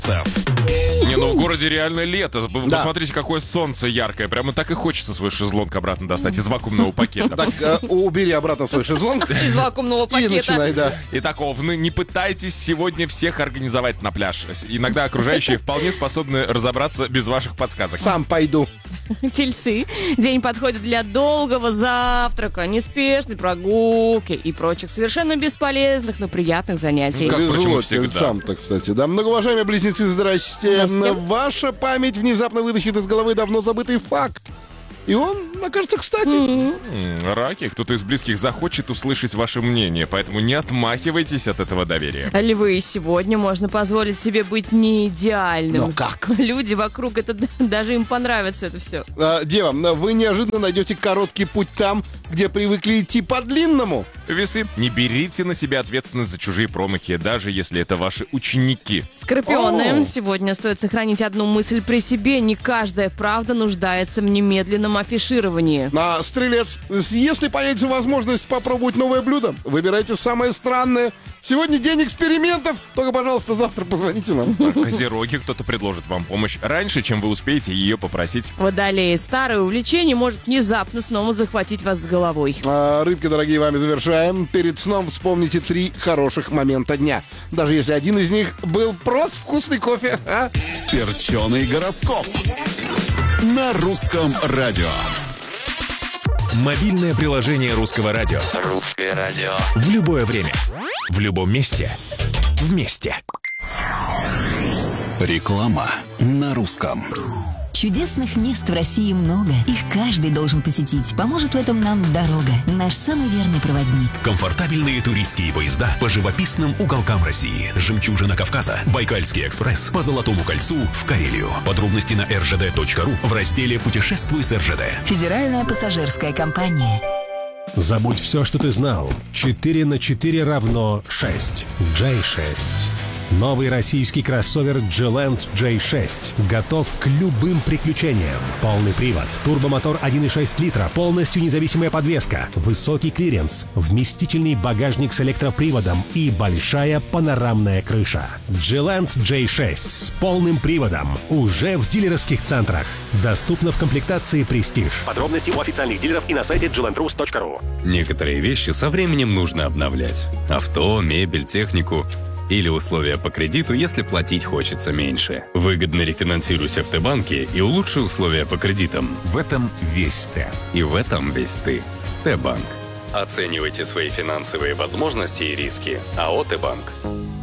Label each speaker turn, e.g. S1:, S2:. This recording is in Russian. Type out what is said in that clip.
S1: Не, ну в городе реально лето. Вы посмотрите, какое солнце яркое. Прямо так и хочется свой шезлонг обратно достать из вакуумного пакета.
S2: Так, убери обратно свой шезлонг.
S3: Из вакуумного пакета.
S2: И начинай, да.
S1: Итак, овны, не пытайтесь сегодня всех организовать на пляж. Иногда окружающие вполне способны разобраться без ваших подсказок.
S2: Сам пойду.
S3: Тельцы. День подходит для долгого завтрака, неспешной прогулки и прочих совершенно бесполезных, но приятных занятий.
S1: Как, впрочем,
S2: Повезло
S1: всегда.
S2: тельцам-то, кстати. Да, многоуважаемые близнецы, здрасте.
S3: Здрасте.
S2: Ваша память внезапно вытащит из головы давно забытый факт. И он окажется кстати.
S1: Раки, кто-то из близких захочет услышать ваше мнение, поэтому не отмахивайтесь от этого доверия.
S3: Львы, сегодня можно позволить себе быть не идеальным.
S2: Но как?
S3: Люди вокруг, это даже им понравится это все.
S2: Дева, вы неожиданно найдете короткий путь там, где привыкли идти по длинному.
S1: Весы, не берите на себя ответственность за чужие промахи, даже если это ваши ученики.
S3: Скорпионы,
S2: О.
S3: сегодня стоит сохранить одну мысль при себе. Не каждая правда нуждается в немедленном афишировании.
S2: Стрелец, если появится возможность попробовать новое блюдо, выбирайте самое странное. Сегодня день экспериментов. Только, пожалуйста, завтра позвоните нам.
S1: Козероги, кто-то предложит вам помощь раньше, чем вы успеете ее попросить.
S3: Водолеи, старое увлечение может внезапно снова захватить вас с головой.
S2: Рыбки, дорогие, вами завершаем. Перед сном вспомните 3 хороших момента дня. Даже если один из них был просто вкусный кофе.
S4: Перченый гороскоп на русском радио.
S5: Мобильное приложение Русского радио.
S6: Русское радио.
S5: В любое время. В любом месте. Вместе.
S4: Реклама на русском.
S7: Чудесных мест в России много. Их каждый должен посетить. Поможет в этом нам дорога. Наш самый верный проводник.
S5: Комфортабельные туристские поезда по живописным уголкам России. Жемчужина Кавказа. Байкальский экспресс по Золотому кольцу в Карелию. Подробности на rgd.ru в разделе «Путешествуй с РЖД».
S7: Федеральная пассажирская компания.
S8: Забудь все, что ты знал. 4 на 4 равно 6. J6. Новый российский кроссовер G-Land J6 готов к любым приключениям. Полный привод, турбомотор 1,6 литра, полностью независимая подвеска, высокий клиренс, вместительный багажник с электроприводом и большая панорамная крыша. G-Land J6 с полным приводом уже в дилерских центрах. Доступно в комплектации «Престиж».
S9: Подробности у официальных дилеров и на сайте glandrus.ru.
S10: Некоторые вещи со временем нужно обновлять. Авто, мебель, технику. Или условия по кредиту, если платить хочется меньше. Выгодно рефинансируйся в Т-банке и улучши условия по кредитам.
S5: В этом весь Т.
S10: И в этом весь ты. Т-банк. Оценивайте свои финансовые возможности и риски. АО «Т-банк».